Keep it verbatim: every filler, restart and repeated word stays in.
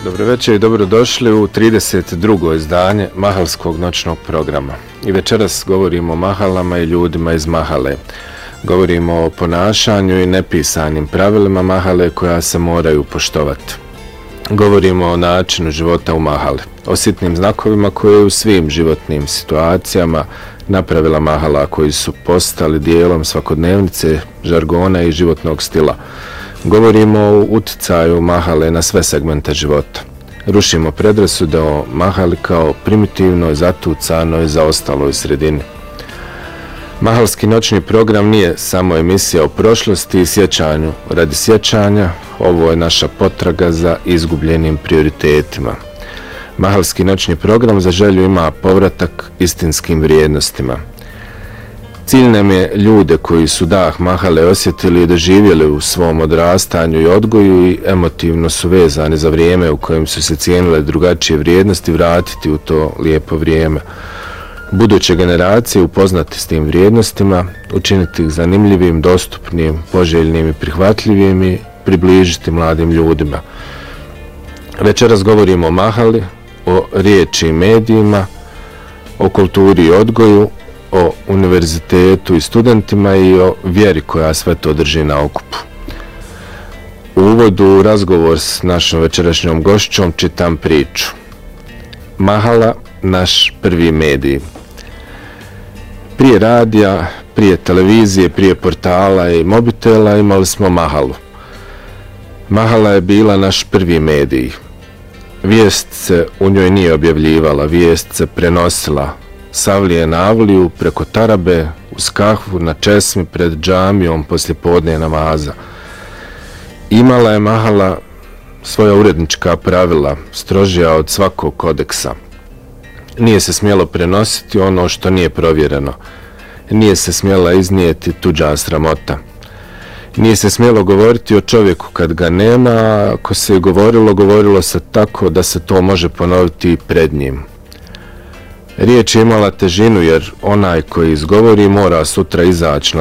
Dobro večer i dobrodošli u trideset drugo izdanje Mahalskog noćnog programa. I večeras govorimo o mahalama i ljudima iz mahale. Govorimo o ponašanju i nepisanim pravilima mahale koja se moraju poštovati. Govorimo o načinu života u mahali, o sitnim znakovima koje u svim životnim situacijama napravila mahala, koji su postali dijelom svakodnevnice, žargona i životnog stila. Govorimo o uticaju mahale na sve segmente života. Rušimo predrasude o mahali kao primitivnoj, zatucanoj, zaostaloj sredini. Mahalski noćni program nije samo emisija o prošlosti i sjećanju radi sjećanja, ovo je naša potraga za izgubljenim prioritetima. Mahalski noćni program za želju ima povratak istinskim vrijednostima. Cilj nam je ljude koji su dah mahale osjetili i doživjeli u svom odrastanju i odgoju i emotivno su vezani za vrijeme u kojem su se cijenile drugačije vrijednosti vratiti u to lijepo vrijeme. Buduće generacije upoznati s tim vrijednostima, učiniti ih zanimljivim, dostupnim, poželjnim i prihvatljivim i približiti mladim ljudima. Večeras govorimo o mahali, o riječi i medijima, o kulturi i odgoju, o univerzitetu i studentima i o vjeri koja sve to drži na okupu. U uvodu u razgovor s našom večerašnjom gošćom čitam priču. Mahala, naš prvi medij. Prije radija, prije televizije, prije portala i mobitela imali smo mahalu. Mahala je bila naš prvi medij. Vijest se u njoj nije objavljivala, vijest se prenosila savlije na avliju, preko tarabe, uz kahvu, na česmi, pred džamijom, poslije podne namaza. Imala je mahala svoja urednička pravila, strožija od svakog kodeksa. Nije se smjelo prenositi ono što nije provjereno. Nije se smjela iznijeti tuđa sramota. Nije se smjelo govoriti o čovjeku kad ga nema, a ako se je govorilo, govorilo se tako da se to može ponoviti pred njim. Riječ je imala težinu jer onaj koji izgovori mora sutra izaći na